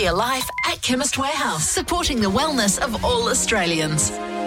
Healthier life at Chemist Warehouse, supporting the wellness of all Australians.